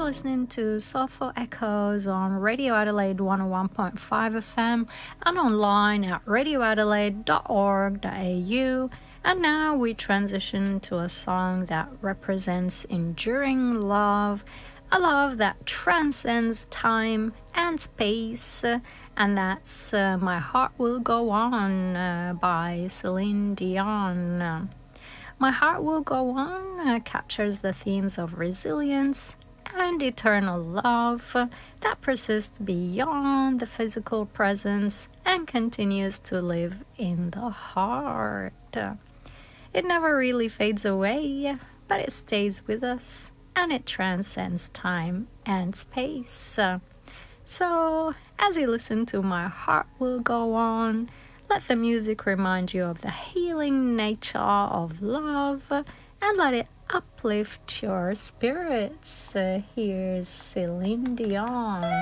listening to Soulful Echoes on Radio Adelaide 101.5 FM and online at radioadelaide.org.au. And now we transition to a song that represents enduring love, a love that transcends time and space, and that's My Heart Will Go On by Celine Dion. My Heart Will Go On captures the themes of resilience and eternal love that persists beyond the physical presence and continues to live in the heart. It never really fades away, but it stays with us and it transcends time and space. So, as you listen to My Heart Will Go On, let the music remind you of the healing nature of love and let it uplift your spirits. Here's Celine Dion.